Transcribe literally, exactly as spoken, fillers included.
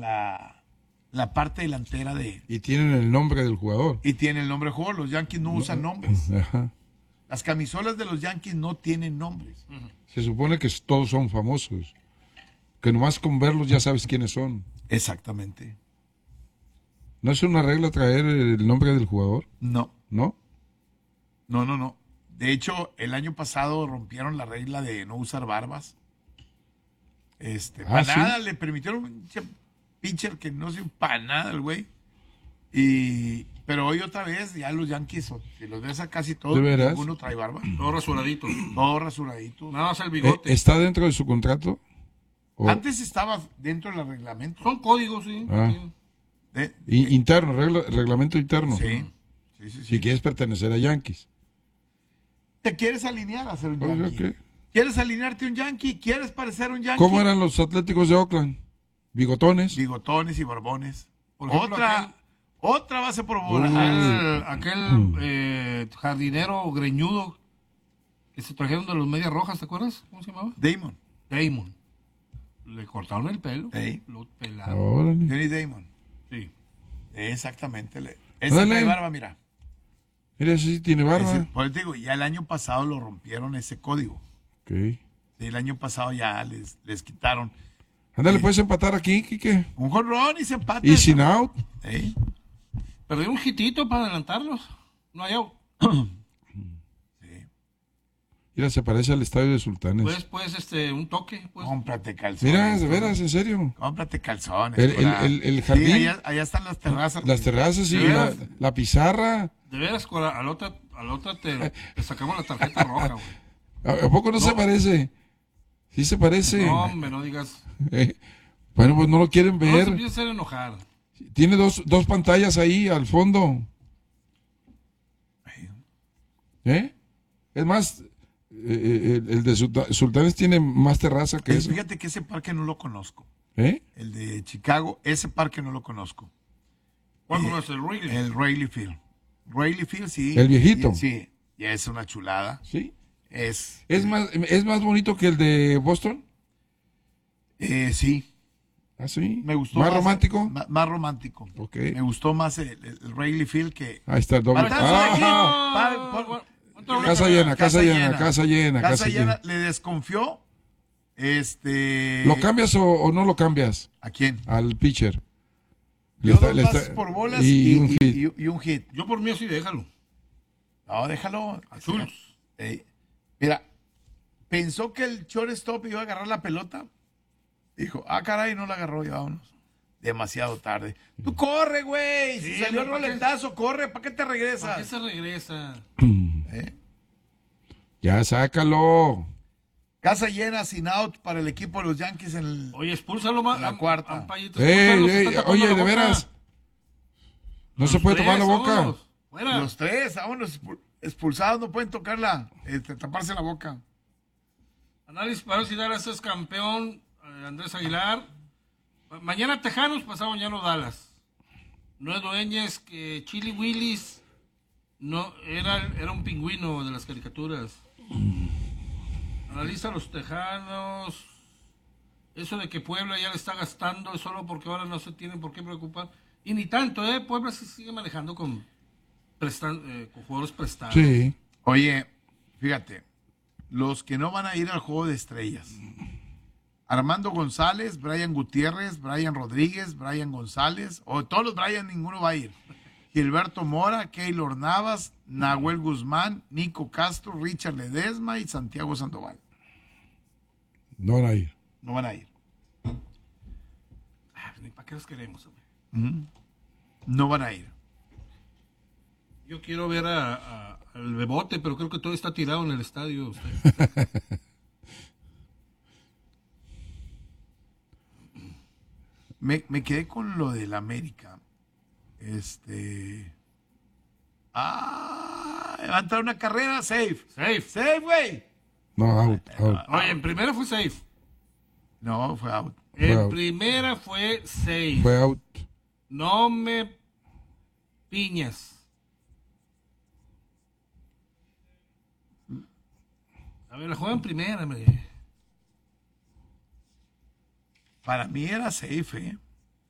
la, la parte delantera de... Y tienen el nombre del jugador. Y tiene el nombre del jugador. Los Yankees no, no usan nombres. Ajá. Las camisolas de los Yankees no tienen nombres. Se supone que todos son famosos. Que nomás con verlos ya sabes quiénes son. Exactamente. ¿No es una regla traer el nombre del jugador? No. ¿No? No, no, no. De hecho, el año pasado rompieron la regla de no usar barbas. Este, Ah, para ¿sí? nada le permitieron un pitcher que no sé, para nada el güey. Y pero hoy otra vez ya los Yankees, si los ves a casi todos, ¿De veras? ninguno trae barba. Todo rasuradito. Todo rasuradito. Nada más el Eh, bigote. ¿Está dentro de su contrato? ¿O- Antes estaba dentro del reglamento. Son códigos, sí. Ah. Sí. De- I- interno, regla- reglamento interno. sí. Sí, sí, sí. Si quieres pertenecer a Yankees. ¿Te quieres alinear a ser un Oiga, Yankee? ¿qué? ¿Quieres alinearte a un Yankee? ¿Quieres parecer un Yankee? ¿Cómo eran los Atléticos de Oakland? ¿Bigotones? Bigotones y barbones. Por ejemplo, otra, aquel- otra base por bola. Aquel, aquel eh, jardinero greñudo que se trajeron de los Medias Rojas, ¿te acuerdas? ¿Cómo se llamaba? Damon. Damon. Le cortaron el pelo. Ey. Lo pelaron. Órale. Johnny Damon. Sí. Exactamente. Le- Ese Dale. trae barba, mira. Mira, ese sí tiene barba. Ese- por eso te digo, ya el año pasado lo rompieron ese código. Ok. El año pasado ya les, les quitaron Ándale, puedes empatar aquí, Quique. un jonrón y se empata. Y sin out. Ey. Perdieron un hitito para adelantarlos. No hay out. Sí. Mira, se parece al estadio de Sultanes. Pues, pues, este, un toque. Pues. Cómprate calzones. Mira, de veras, en serio. Cómprate calzones. El- el- Cora. el- el Sí, jardín. allá, allá están las terrazas. Las terrazas y ¿De la, veras? la pizarra. De veras, Cora, a la otra, a la otra te, te sacamos la tarjeta roja, güey. ¿A, a poco no, se parece? Sí se parece. No, hombre, no digas. Eh, bueno, pues no lo quieren No se ver. empieza a hacer enojar. Tiene dos, dos pantallas ahí al fondo. ¿Eh? Es más, eh, el, el de Sulta- Sultanes tiene más terraza que Eh, eso. Fíjate que ese parque no lo conozco. ¿Eh? El de Chicago, ese parque no lo conozco. ¿Cuál no es el Wrigley? El Wrigley Field. Wrigley Field, sí. ¿El viejito? Sí, ya es una chulada. Sí. Es, ¿Es más, ¿Es más bonito que el de Boston? eh, sí, ¿Ah, sí? me gustó. ¿Más romántico? Más, más romántico. Ok. Me gustó más el, el- el Wrigley Field que... Ahí está el doble. Batazo Ah, de aquí. ah, Pa- por- Otro casa récord. llena, casa llena, casa llena, Casa casa llena. llena. Le desconfió. Este... ¿Lo cambias o, o no lo cambias ¿A quién? al pitcher? Le Yo está- dos le está- bases por bolas y, y, un y- hit. y- y un hit. Yo por mí así déjalo. No, déjalo. Azul. Ey, mira, pensó que el shortstop iba a agarrar la pelota. Dijo, ah, caray, no la agarró, ya vámonos. Demasiado tarde. Tú corre, güey. Si Sí, salió el ¿para qué? roletazo, corre. ¿Para qué te ¿Por qué regresas? se regresa? ¿Eh? Ya sácalo. Casa llena, sin out para el equipo de los Yankees en el... Oye, expúlsalo más. La cuarta. Ampayito, Ey, expúlsalo, se ey, está tapando oye, la de boca. veras. No se Los puede tomar la tres, boca. vámonos. Fuera. Los tres, vámonos, expul- expulsados, no pueden tocarla, este, taparse la boca. Análisis para ver si Dallas es campeón. eh, Andrés Aguilar. Ma- Mañana Tejanos, pasado mañana Dallas. No es Dueñas que Chili Willis no era, era un pingüino de las caricaturas. Analiza a los Tejanos. Eso de que Puebla ya le está gastando es solo porque ahora no se tienen por qué preocupar. Y ni tanto, ¿eh? Puebla se sigue manejando con, prestan, eh, con jugadores prestados. Sí. Oye, fíjate, los que no van a ir al juego de estrellas. Armando González, Brian Gutiérrez, Brian Rodríguez, Brian González, o todos los Brian, ninguno va a ir. Gilberto Mora, Keylor Navas, Nahuel Guzmán, Nico Castro, Richard Ledesma y Santiago Sandoval. No van a ir. No van a ir. Ah, ni para qué los queremos, hombre. No van a ir. Yo quiero ver a, a- al Bebote, pero creo que todo está tirado en el estadio. Usted. Me, me quedé con lo del América. Este. Ah, va a entrar una carrera, safe. Safe. Safe, güey. No, out, out. Oye, en primera fue safe. No, fue out. En out. primera fue safe. Fue out. No me piñas. A ver, la juega en primera, hombre. Para mí era safe, ¿eh?